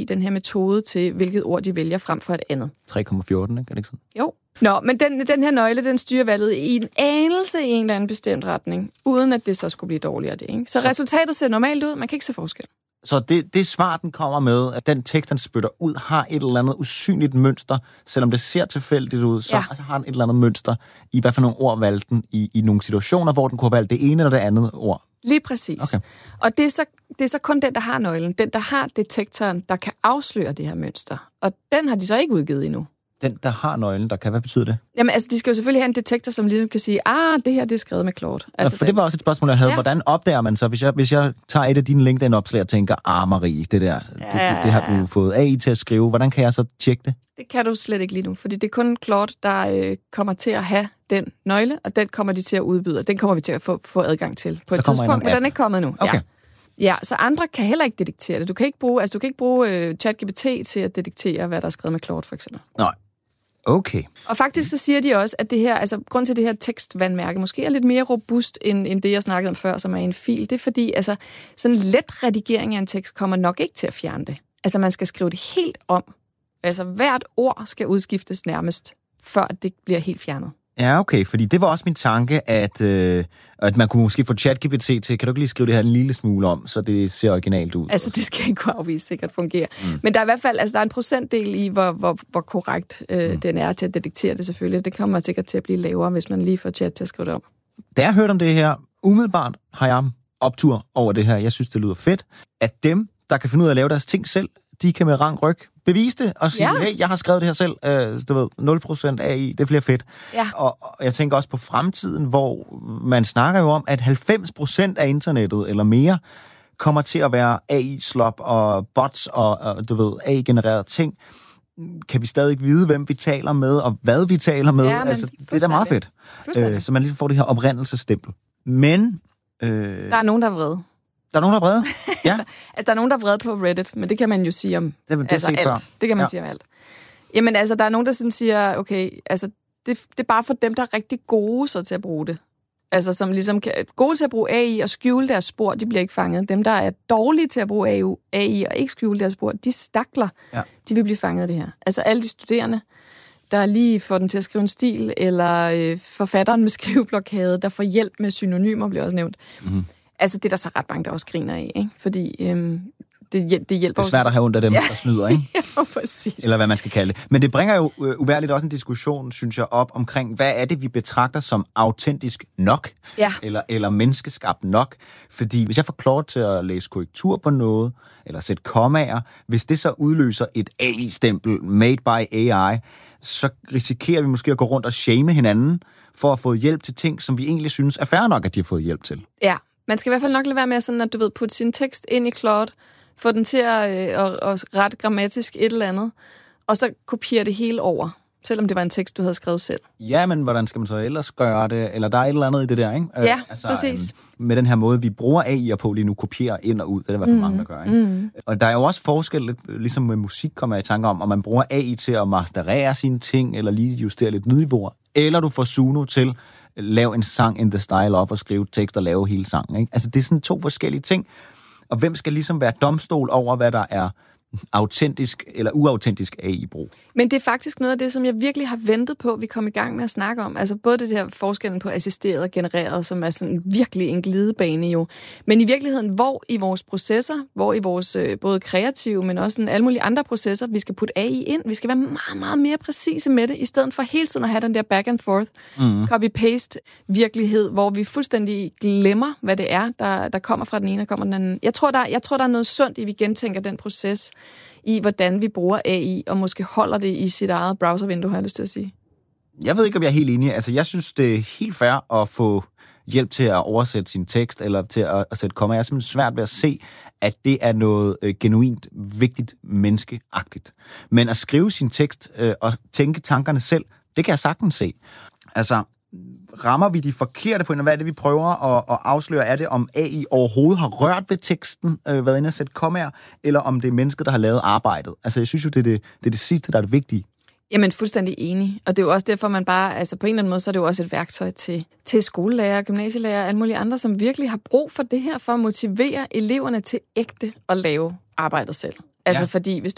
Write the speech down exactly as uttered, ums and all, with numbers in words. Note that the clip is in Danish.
den her metode til, hvilket ord de vælger frem for et andet. tre komma fjorten, ikke? Er det ikke sådan? Jo. Nå, men den, den her nøgle, den styrer valget i en anelse i en eller anden bestemt retning, uden at det så skulle blive dårligere det, ikke? Så, så resultatet ser normalt ud, man kan ikke se forskel. Så det, det svar, den kommer med, at den tekst, den spytter ud, har et eller andet usynligt mønster, selvom det ser tilfældigt ud, så ja. har den et eller andet mønster i, hvad for nogle ord valgte den i, i nogle situationer, hvor den kunne have valgt det ene eller det andet ord. Lige præcis. Okay. Og det er, så, det er så kun den, der har nøglen, den, der har detektoren, der kan afsløre det her mønster. Og den har de så ikke udgivet endnu. Den, der har nøglen, der kan, hvad betyder det? Jamen, altså, de skal jo selvfølgelig have en detektor, som ligesom kan sige, ah, det her, det er skrevet med Claude. Altså, ja, for det var også et spørgsmål, jeg havde. Ja. Hvordan opdager man så, hvis jeg, hvis jeg tager et af dine LinkedIn-opslag og tænker, ah, Marie, det der, ja. det, det, det har du fået A I til at skrive. Hvordan kan jeg så tjekke det? Det kan du slet ikke lige nu, fordi det er kun Claude, der øh, kommer til at have den nøgle, og den kommer de til at udbyde, og den kommer vi til at få, få adgang til på et tidspunkt, men den er ikke kommet nu. Okay. Ja. Ja, så andre kan heller ikke detektere det. Du kan ikke bruge, altså, du kan ikke bruge øh, ChatGPT til at detektere, hvad der er skrevet med Claude, for eksempel. Nej. Okay. Og faktisk så siger de også, at det her, altså grund til det her tekstvandmærke måske er lidt mere robust end, end det, jeg snakkede om før, som er en fil. Det er fordi, altså sådan en let redigering af en tekst kommer nok ikke til at fjerne det. Altså man skal skrive det helt om. Altså hvert ord skal udskiftes nærmest, før det bliver helt fjernet. Ja, okay, fordi det var også min tanke, at, øh, at man kunne måske få ChatGPT til, kan du ikke lige skrive det her en lille smule om, så det ser originalt ud? Altså, det skal ikke kunne afvise sikkert fungere. Mm. Men der er i hvert fald, altså der er en procentdel i, hvor, hvor, hvor korrekt øh, mm. den er til at detektere det selvfølgelig. Det kommer sikkert til at blive lavere, hvis man lige får chat til at skrive det om. Da jeg hørte om det her, umiddelbart har jeg optur over det her. Jeg synes, det lyder fedt, at dem, der kan finde ud af at lave deres ting selv, de kan med rang ryg bevise det og sige, ja. hey, jeg har skrevet det her selv, øh, du ved, nul procent A I, det bliver fedt. Ja. Og, og jeg tænker også på fremtiden, hvor man snakker jo om, at halvfems procent af internettet eller mere kommer til at være A I-slop og bots og, og du ved, A I-genererede ting. Kan vi stadig ikke vide, hvem vi taler med, og hvad vi taler med? Ja, altså, det er da meget fedt. Øh, så man ligesom får det her oprindelsesstempel. Men... Øh, der er nogen, der er vrede. Der er nogen, der er vrede? Ja. Altså, der er nogen, der er vrede på Reddit, men det kan man jo sige om det, det altså, alt. Før. Det kan man ja. sige om alt. Jamen, altså, der er nogen, der sådan siger, okay, altså, det, det er bare for dem, der er rigtig gode så til at bruge det. Altså, som ligesom kan, gode til at bruge A I og skjule deres spor, de bliver ikke fanget. Dem, der er dårlige til at bruge A I og ikke skjule deres spor, de stakler, ja. de vil blive fanget af det her. Altså, alle de studerende, der lige får den til at skrive en stil, eller øh, forfatteren med skriveblokade, der får hjælp med synonymer, bliver også nævnt. Mm-hmm. Altså, det er der så ret mange, der også griner af, ikke? Fordi øhm, det, det hjælper... Det er svært at have ondt af dem, ja. der snyder, ikke? Ja, præcis. Eller hvad man skal kalde det. Men det bringer jo øh, uværligt også en diskussion, synes jeg, op omkring, hvad er det, vi betragter som autentisk nok? Ja. Eller, eller menneskeskabt nok? Fordi hvis jeg får Claude til at læse korrektur på noget, eller sætte kommaer, hvis det så udløser et A I-stempel, made by A I, så risikerer vi måske at gå rundt og shame hinanden, for at få hjælp til ting, som vi egentlig synes er fair nok, at de har fået hjælp til. Ja. Man skal i hvert fald nok lade være med sådan, at du ved, putte sin tekst ind i Claude, få den til at, øh, at, at rette grammatisk et eller andet, og så kopiere det hele over, selvom det var en tekst, du havde skrevet selv. Ja, men hvordan skal man så ellers gøre det? Eller der er et eller andet i det der, ikke? Ja, øh, altså, præcis. Øh, med den her måde, vi bruger A I'er på lige nu, kopierer ind og ud. Det er der i hvert fald mm. mange, der gør, ikke? Mm. Og der er jo også forskel, ligesom med musik kommer jeg i tanke om, om man bruger A I til at masterere sine ting, eller lige justere lidt lydniveauer, eller du får Suno til lave en sang in the style of og skrive tekst og lave hele sangen, ikke? Altså, det er sådan to forskellige ting. Og hvem skal ligesom være domstol over, hvad der er autentisk eller uautentisk A I-brug? Men det er faktisk noget af det, som jeg virkelig har ventet på, at vi kom i gang med at snakke om. Altså både det her forskellen på assisteret og genereret, som er sådan virkelig en glidebane jo. Men i virkeligheden, hvor i vores processer, hvor i vores øh, både kreative, men også en alle mulige andre processer, vi skal putte A I ind. Vi skal være meget, meget mere præcise med det, i stedet for hele tiden at have den der back and forth, mm. copy-paste virkelighed, hvor vi fuldstændig glemmer, hvad det er, der, der kommer fra den ene og kommer den anden. Jeg tror, der, jeg tror, der er noget sundt i, at vi gentænker den proces, i hvordan vi bruger A I, og måske holder det i sit eget browservindue, har jeg lyst til at sige. Jeg ved ikke, om jeg er helt enig. Altså, jeg synes, det er helt fair at få hjælp til at oversætte sin tekst, eller til at, at sætte komma. Jeg er simpelthen svært ved at se, at det er noget øh, genuint, vigtigt, menneskeagtigt. Men at skrive sin tekst øh, og tænke tankerne selv, det kan jeg sagtens se. Altså, rammer vi de forkerte på en, hvad er det, vi prøver at, at afsløre? Er det, om A I overhovedet har rørt ved teksten, øh, været inde og sætte kommaer, eller om det er mennesket, der har lavet arbejdet? Altså, jeg synes jo, det er det, det, er det sidste, der er det vigtige. Jamen, fuldstændig enig. Og det er jo også derfor, man bare, altså på en eller anden måde, så er det jo også et værktøj til, til skolelærer, gymnasielærer og alle mulige andre, som virkelig har brug for det her, for at motivere eleverne til ægte at lave arbejdet selv. Altså, ja. Fordi hvis